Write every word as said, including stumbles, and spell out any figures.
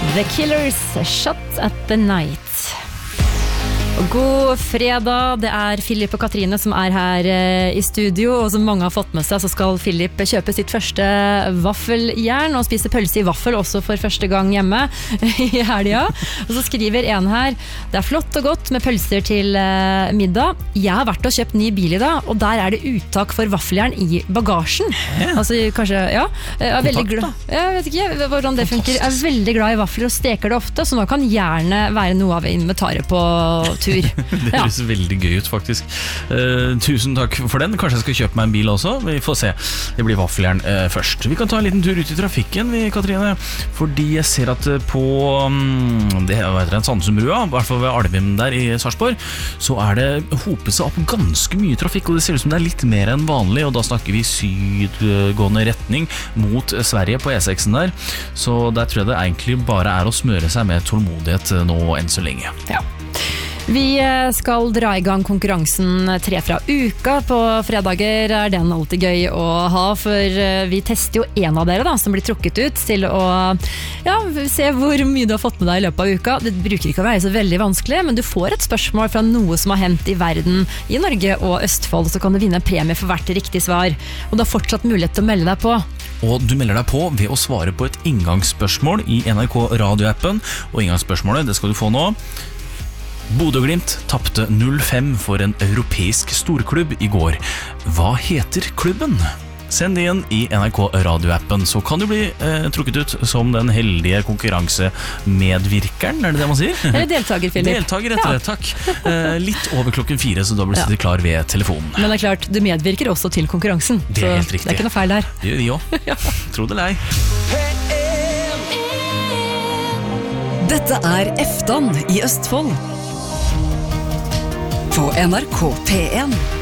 The Killers, Shot at the Night. God fredag, det er Philip og Katrine som er her i studio, og som mange har fått med seg, så skal Philip kjøpe sitt første vaffeljern og spise pølse i vaffel også for første gang hjemme i helga. Og så skriver en her: det er flott og godt med pølser til middag. Jeg har vært og kjøpt ny bil i dag, og der er det uttak for vaffeljern i bagasjen. Ja. Altså kanskje, ja, jeg er veldig glad. Jeg vet ikke hvordan det funker. Jeg er veldig glad i vafler og steker det ofte, så nå kan jernet være noe av inventaret på tur. Det høres ja. veldig gøy ut faktisk. uh, Tusen takk for den. Kanskje jeg skal kjøpe meg en bil også. Vi får se. Det blir vaffeljern uh, først. Vi kan ta en liten tur ut i trafikken, vi, Katrine. Fordi jeg ser at på um, det heter en Sandsundsbrua, i hvert fall ved Alvim der i Sarpsborg, så er det hopet seg opp ganske mye trafikk, og det ser ut som det er litt mer enn vanlig. Og da snakker vi sydgående retning mot Sverige på E seksen der. Så der tror jeg det egentlig bare er å smøre seg med tålmodighet nå enn så lenge. Ja. Vi skal dra i gang konkurransen tre fra uka. På fredager er den alltid gøy å ha, for vi tester jo en av dere da, som blir trukket ut til å ja, se hvor mye du har fått med deg i løpet av uka. Det bruker ikke å være så veldig vanskelig, men du får et spørsmål fra noe som har hendt i verden, i Norge og Østfold, så kan du vinne en premie for hvert riktig svar. Og du har fortsatt mulighet til å melde deg på. Og du melder deg på ved å svare på et inngangsspørsmål i N R K radioappen, og inngangsspørsmålet, det skal du få nå. Bodø-Glimt tappte null fem for en europeisk storklubb i går. Hva heter klubben? Send inn i N R K radioappen, så kan du bli eh, trukket ut som den heldige konkurransemedvirkeren, er det det man sier? Eller deltaker, Philip. Deltaker etter det, ja. Takk. Eh, litt over klokken fire, så da blir du sitte klar ved telefonen. Men det er klart, du medvirker også til konkurransen. Det er helt riktig. Det er ikke noe feil der. Det gjør vi også. Ja. Tro det lei. Dette er Eftan i Østfold på N R K P en.